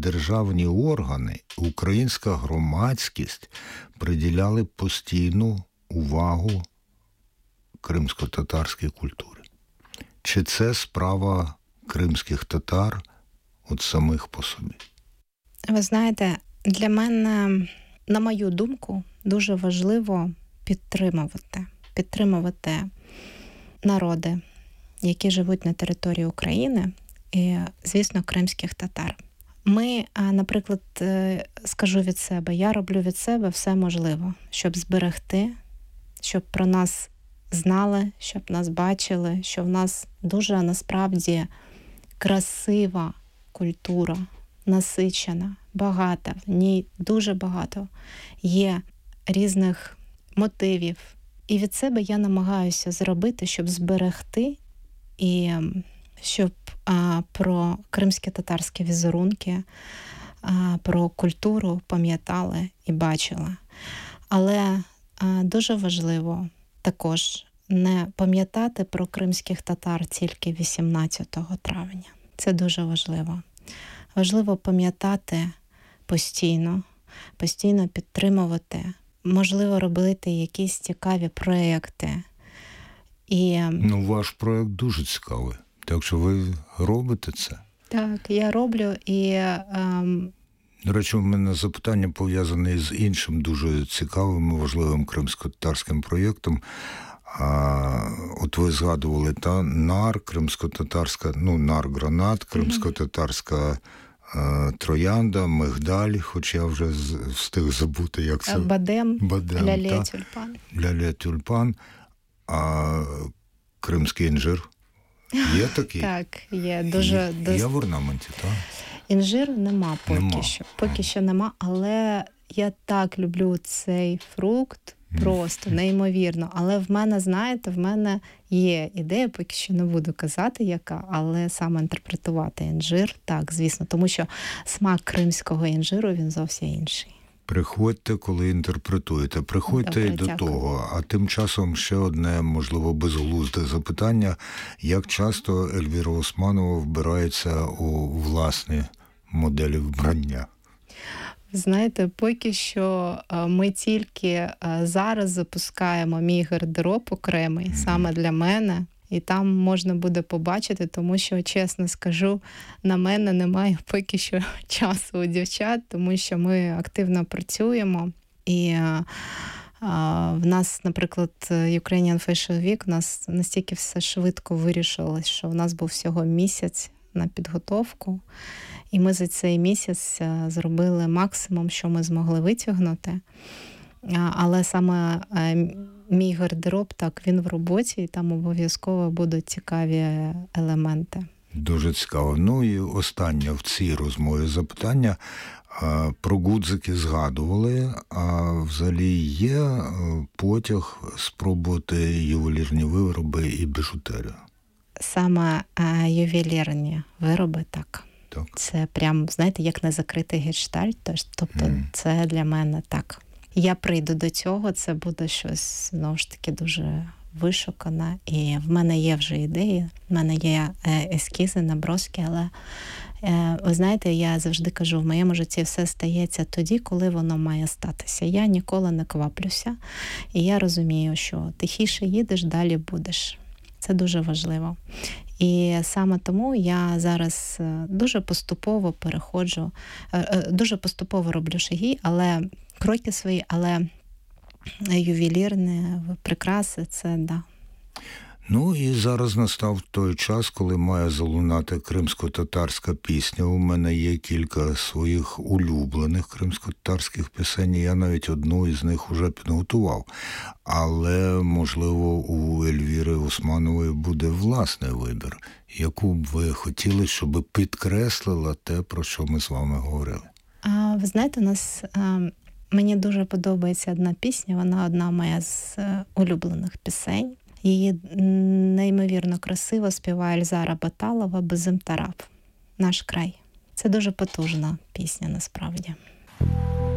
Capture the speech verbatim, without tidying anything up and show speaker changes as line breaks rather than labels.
державні органи, українська громадськість приділяли постійну увагу кримсько-татарській культурі? Чи це справа кримських татар от самих по собі?
Ви знаєте, для мене, на мою думку, дуже важливо підтримувати, підтримувати народи, які живуть на території України, і, звісно, кримських татар. Ми, наприклад, скажу від себе, я роблю від себе все можливе, щоб зберегти, щоб про нас знали, щоб нас бачили, що в нас дуже, насправді, красива культура, насичена, багата, в ній дуже багато є різних мотивів. І від себе я намагаюся зробити, щоб зберегти і щоб а, про кримські татарські візерунки, а, про культуру пам'ятали і бачили. Але а, дуже важливо також не пам'ятати про кримських татар тільки вісімнадцятого травня. Це дуже важливо. Важливо пам'ятати постійно, постійно підтримувати, можливо, робити якісь цікаві проєкти. І...
Ну, ваш проєкт дуже цікавий. Так що ви робите це?
Так, я роблю і... Ем...
До речі, у мене запитання пов'язане з іншим дуже цікавим і важливим кримсько-татарським проєктом. А, от ви згадували та НАР, кримсько-татарська, ну, НАР-гранат, кримсько-татарська а, троянда, мигдаль, хоч я вже встиг забути, як це.
Бадем,
Бадем
лялє-тюльпан.
Лялє-тюльпан, а кримський інжир. Є такий?
Так, є. Дуже,
є,
дуже...
є в орнаменті, так?
Інжиру нема поки
нема.
що. Поки що нема, але я так люблю цей фрукт, просто неймовірно. Але в мене, знаєте, в мене є ідея, поки що не буду казати, яка, але саме інтерпретувати інжир, так, звісно, тому що смак кримського інжиру, він зовсім інший.
Приходьте, коли інтерпретуєте. Приходьте і до того. А тим часом ще одне, можливо, безглузде запитання. Як часто Ельвіра Османова вбирається у власні моделі вбрання?
Знаєте, поки що ми тільки зараз запускаємо мій гардероб окремий, mm-hmm. саме для мене. І там можна буде побачити, тому що, чесно скажу, на мене немає поки що часу у дівчат, тому що ми активно працюємо. І а, а, в нас, наприклад, Ukrainian Fashion Week, у нас настільки все швидко вирішилось, що в нас був всього місяць на підготовку. І ми за цей місяць зробили максимум, що ми змогли витягнути. Але саме мій гардероб, так, він в роботі, і там обов'язково будуть цікаві елементи.
Дуже цікаво. Ну і останнє в цій розмові запитання. Про гудзики згадували, а взагалі є потяг спробувати ювелірні вироби і біжутерію?
Саме ювелірні вироби, так.
Так.
Це прям, знаєте, як не закритий гештальт. Тобто mm. це для мене так. Я прийду до цього, це буде щось, знову ж таки, дуже вишукане. І в мене є вже ідеї, в мене є ескізи, наброски, але, ви знаєте, я завжди кажу, в моєму житті все стається тоді, коли воно має статися. Я ніколи не кваплюся, і я розумію, що тихіше їдеш, далі будеш. Це дуже важливо. І саме тому я зараз дуже поступово переходжу, дуже поступово роблю шаги, але кроки свої, але ювелірні прикраси – це да.
Ну і зараз настав той час, коли має залунати кримсько-татарська пісня. У мене є кілька своїх улюблених кримсько-татарських пісень, я навіть одну із них уже підготував. Але, можливо, у Ельвіри Османової буде власний вибір, яку б ви хотіли, щоб підкреслила те, про що ми з вами говорили.
А, ви знаєте, у нас... А... Мені дуже подобається одна пісня, вона одна моя з улюблених пісень. Її неймовірно красиво співає Ельзара Баталова «Безимтараб», «Наш край». Це дуже потужна пісня, насправді.